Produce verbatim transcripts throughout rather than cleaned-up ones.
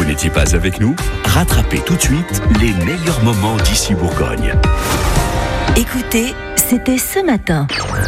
n'étiez pas avec nous? Rattrapez tout de suite les meilleurs moments d'ici Bourgogne. Écoutez, c'était ce matin.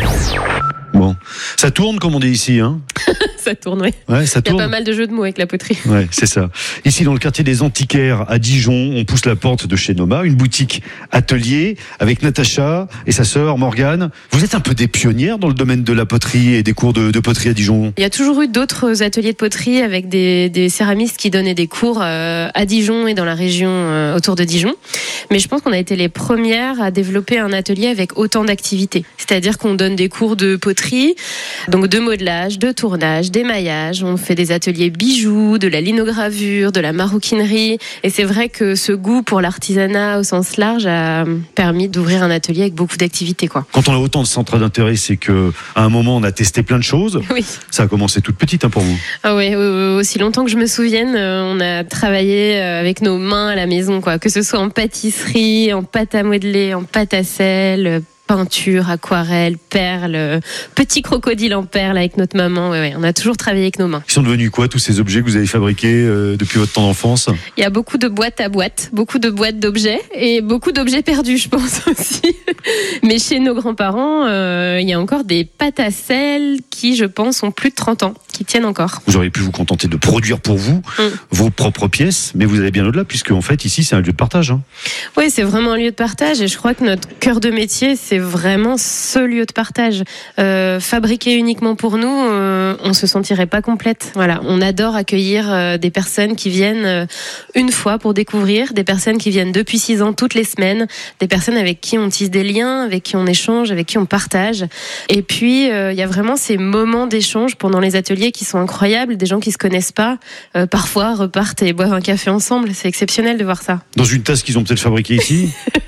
Bon, ça tourne comme on dit ici, hein? Ça tourne, oui. Ouais, ça Il y a tourne. pas mal de jeux de mots avec la poterie. Ouais, c'est ça. Ici, dans le quartier des Antiquaires, à Dijon, on pousse la porte de chez Noma, une boutique atelier avec Natacha et sa sœur Morgane. Vous êtes un peu des pionnières dans le domaine de la poterie et des cours de, de poterie à Dijon. Il y a toujours eu d'autres ateliers de poterie avec des, des céramistes qui donnaient des cours euh, à Dijon et dans la région euh, autour de Dijon. Mais je pense qu'on a été les premières à développer un atelier avec autant d'activités. C'est-à-dire qu'on donne des cours de poterie, donc de modelage, de tournage, d'émaillage. On fait des ateliers bijoux, de la linogravure, de la maroquinerie. Et c'est vrai que ce goût pour l'artisanat au sens large a permis d'ouvrir un atelier avec beaucoup d'activités, quoi. Quand on a autant de centres d'intérêt, c'est que à un moment on a testé plein de choses. Oui. Ça a commencé toute petite, hein, pour vous. Ah oui, aussi longtemps que je me souvienne, on a travaillé avec nos mains à la maison, quoi. Que ce soit en pâtisserie, en pâte à modeler, en pâte à sel, peinture, aquarelle, perles, petit crocodile en perles avec notre maman. Ouais, ouais, on a toujours travaillé avec nos mains. Ils sont devenus quoi, tous ces objets que vous avez fabriqués euh, depuis votre temps d'enfance? Il y a beaucoup de boîtes à boîtes, beaucoup de boîtes d'objets et beaucoup d'objets perdus, je pense aussi. Mais chez nos grands-parents, euh, il y a encore des pâtes à sel qui, je pense, ont plus de trente ans, qui tiennent encore. Vous auriez pu vous contenter de produire pour vous mm. vos propres pièces, mais vous allez bien au-delà, puisque en fait, ici, c'est un lieu de partage. Hein. Oui, c'est vraiment un lieu de partage et je crois que notre cœur de métier, c'est vraiment ce lieu de partage. Euh, fabriquer uniquement pour nous, euh, on se sentirait pas complète. Voilà, on adore accueillir euh, des personnes qui viennent euh, une fois pour découvrir, des personnes qui viennent depuis six ans toutes les semaines, des personnes avec qui on tisse des liens, avec qui on échange, avec qui on partage. Et puis, il euh, y a vraiment ces moments d'échange pendant les ateliers qui sont incroyables, des gens qui se connaissent pas, euh, parfois repartent et boivent un café ensemble. C'est exceptionnel de voir ça. Dans une tasse qu'ils ont peut-être fabriquée ici.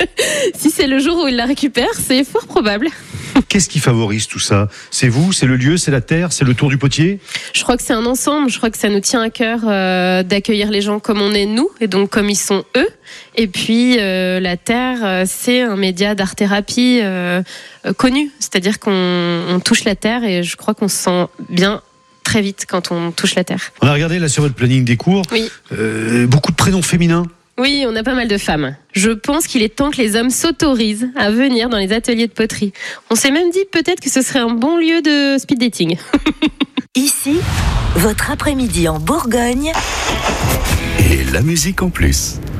Si c'est le jour où ils la récupèrent, c'est fort probable. Qu'est-ce qui favorise tout ça? C'est vous, c'est le lieu, c'est la terre, c'est le tour du potier? Je crois que c'est un ensemble. Je crois que ça nous tient à cœur euh, d'accueillir les gens comme on est nous et donc comme ils sont eux. Et puis euh, la terre, euh, c'est un média d'art-thérapie euh, euh, connu. C'est-à-dire qu'on on touche la terre et je crois qu'on se sent bien très vite quand on touche la terre. On a regardé là sur votre planning des cours. Oui. Euh, beaucoup de prénoms féminins. Oui, on a pas mal de femmes. Je pense qu'il est temps que les hommes s'autorisent à venir dans les ateliers de poterie. On s'est même dit peut-être que ce serait un bon lieu de speed dating. Ici, votre après-midi en Bourgogne. Et la musique en plus.